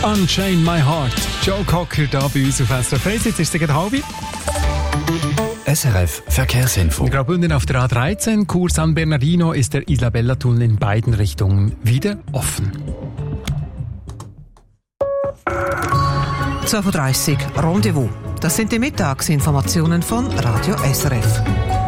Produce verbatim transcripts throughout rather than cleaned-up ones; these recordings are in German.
Unchain My Heart. Joe Cocker da bei uns auf S R F eins. Jetzt ist es gerade halb. S R F Verkehrsinfo. In Graubünden auf der A dreizehn, Chur San Bernardino, ist der Isabella-Tunnel in beiden Richtungen wieder offen. zwölf Uhr dreißig Rendezvous. Das sind die Mittagsinformationen von Radio S R F.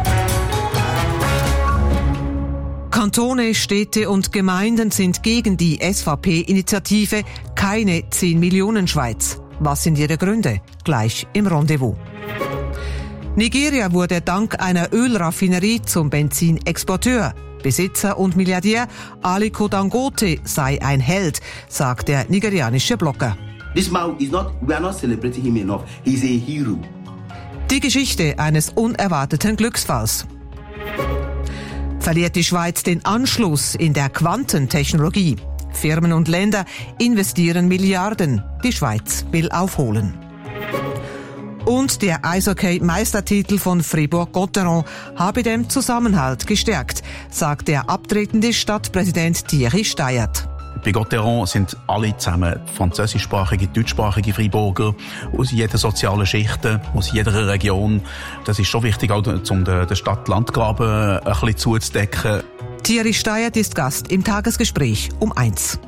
Kantone, Städte und Gemeinden sind gegen die S V P-Initiative Keine zehn Millionen Schweiz. Was sind ihre Gründe? Gleich im Rendezvous. Nigeria wurde dank einer Ölraffinerie zum Benzinexporteur. Besitzer und Milliardär Aliko Dangote sei ein Held, sagt der nigerianische Blogger. This man is not, we are not celebrating him enough. He's a hero. Die Geschichte eines unerwarteten Glücksfalls. Verliert die Schweiz den Anschluss in der Quantentechnologie? Firmen und Länder investieren Milliarden. Die Schweiz will aufholen. Und der Eishockey-Meistertitel von Fribourg-Gotteron habe den Zusammenhalt gestärkt, sagt der abtretende Stadtpräsident Thierry Steyert. Bei Gotteron sind alle zusammen französischsprachige, deutschsprachige Freiburger aus jeder sozialen Schicht, aus jeder Region. Das ist schon wichtig, auch um den Stadt-Land-Graben ein bisschen zuzudecken. Thierry Steyert ist Gast im Tagesgespräch um eins.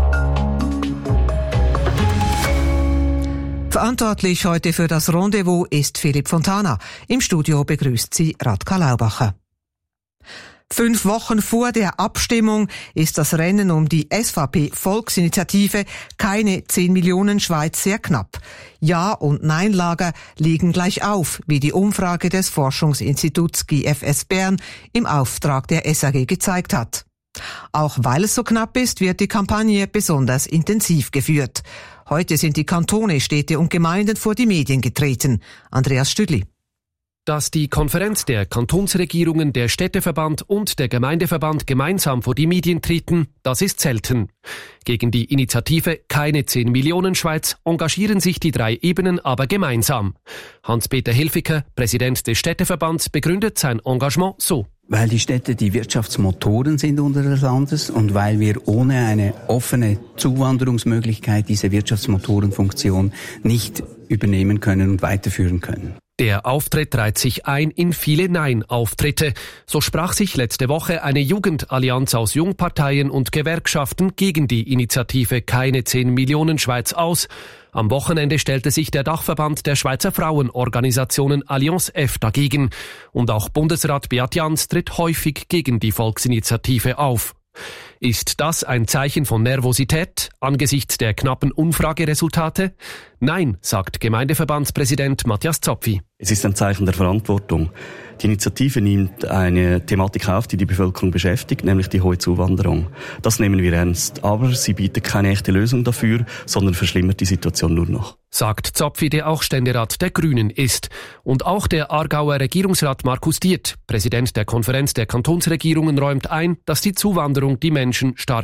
Verantwortlich heute für das Rendezvous ist Philipp Fontana. Im Studio begrüßt sie Radka Laubacher. Fünf Wochen vor der Abstimmung ist das Rennen um die S V P-Volksinitiative Keine zehn Millionen Schweiz sehr knapp. Ja- und Nein-Lager liegen gleich auf, wie die Umfrage des Forschungsinstituts G F S Bern im Auftrag der S A G gezeigt hat. Auch weil es so knapp ist, wird die Kampagne besonders intensiv geführt. Heute sind die Kantone, Städte und Gemeinden vor die Medien getreten. Andreas Stüdli. Dass die Konferenz der Kantonsregierungen, der Städteverband und der Gemeindeverband gemeinsam vor die Medien treten, das ist selten. Gegen die Initiative Keine zehn Millionen Schweiz engagieren sich die drei Ebenen aber gemeinsam. Hans-Peter Hilfiger, Präsident des Städteverbands, begründet sein Engagement so. Weil die Städte die Wirtschaftsmotoren sind unseres Landes und weil wir ohne eine offene Zuwanderungsmöglichkeit diese Wirtschaftsmotorenfunktion nicht übernehmen können und weiterführen können. Der Auftritt reiht sich ein in viele Nein-Auftritte. So sprach sich letzte Woche eine Jugendallianz aus Jungparteien und Gewerkschaften gegen die Initiative Keine zehn Millionen Schweiz aus. Am Wochenende stellte sich der Dachverband der Schweizer Frauenorganisationen Allianz F dagegen. Und auch Bundesrat Beat Jans tritt häufig gegen die Volksinitiative auf. Ist das ein Zeichen von Nervosität angesichts der knappen Umfrageresultate? Nein, sagt Gemeindeverbandspräsident Matthias Zopfi. Es ist ein Zeichen der Verantwortung. Die Initiative nimmt eine Thematik auf, die die Bevölkerung beschäftigt, nämlich die hohe Zuwanderung. Das nehmen wir ernst, aber sie bietet keine echte Lösung dafür, sondern verschlimmert die Situation nur noch. Sagt Zopfi, der auch Ständerat der Grünen ist. Und auch der Aargauer Regierungsrat Markus Diert, Präsident der Konferenz der Kantonsregierungen, räumt ein, dass die Zuwanderung die Menschen stark